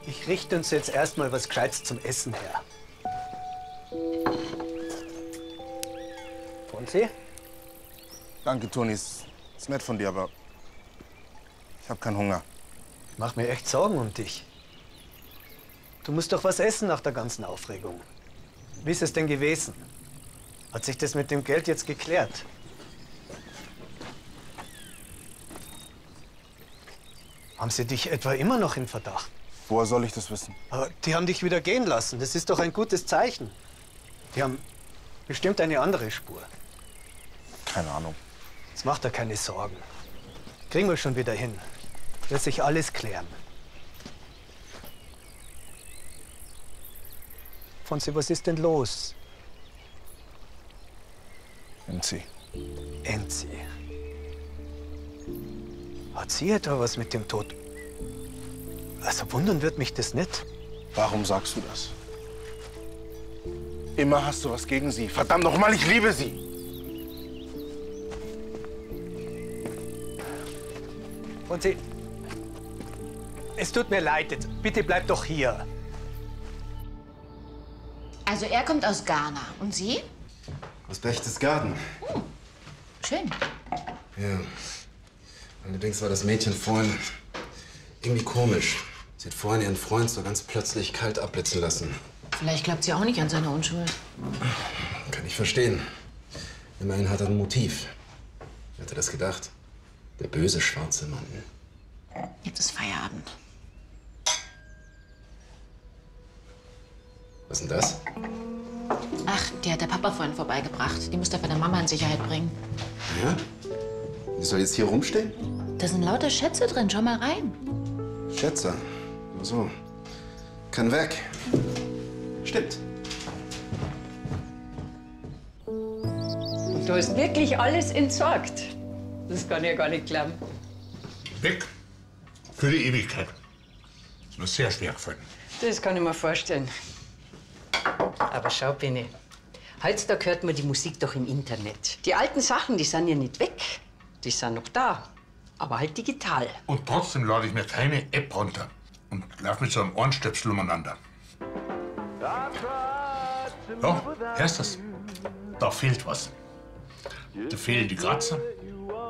Ich richte uns jetzt erstmal was Gescheites zum Essen her. Fonsi? Danke, Toni. Ist nett von dir, aber ich habe keinen Hunger. Ich mach mir echt Sorgen um dich. Du musst doch was essen nach der ganzen Aufregung. Wie ist es denn gewesen? Hat sich das mit dem Geld jetzt geklärt? Haben sie dich etwa immer noch in Verdacht? Woher soll ich das wissen? Aber die haben dich wieder gehen lassen. Das ist doch ein gutes Zeichen. Die haben bestimmt eine andere Spur. Keine Ahnung. Jetzt macht er keine Sorgen. Kriegen wir schon wieder hin. Wird sich alles klären. Fonsi, was ist denn los? Enzi. Enzi. Hat sie etwa was mit dem Tod? Also wundern wird mich das nicht. Warum sagst du das? Immer hast du was gegen sie. Verdammt nochmal, ich liebe sie. Fonsi, es tut mir leid jetzt. Bitte bleib doch hier. Also er kommt aus Ghana. Und Sie? Aus Berchtesgaden. Schön. Ja. Allerdings war das Mädchen vorhin irgendwie komisch. Sie hat vorhin ihren Freund so ganz plötzlich kalt abblitzen lassen. Vielleicht glaubt sie auch nicht an seine Unschuld. Kann ich verstehen. Immerhin hat er ein Motiv. Wer hätte das gedacht? Der böse schwarze Mann. Jetzt ist Feierabend. Was ist denn das? Ach, die hat der Papa vorhin vorbeigebracht. Die muss er bei der Mama in Sicherheit bringen. Ja? Die soll jetzt hier rumstehen? Da sind lauter Schätze drin. Schau mal rein. Schätze. Nur so. Kann weg. Stimmt. Und da ist wirklich alles entsorgt. Das kann ich ja gar nicht glauben. Weg. Für die Ewigkeit. Ist mir sehr schwer gefallen. Das kann ich mir vorstellen. Aber schau, Bene, heutzutage hört man die Musik doch im Internet. Die alten Sachen, die sind ja nicht weg. Die sind noch da. Aber halt digital. Und trotzdem lade ich mir keine App runter und laufe mit so einem Ohrenstöpsel umeinander. Ja, hörst du das? Da fehlt was. Da fehlen die Kratzer,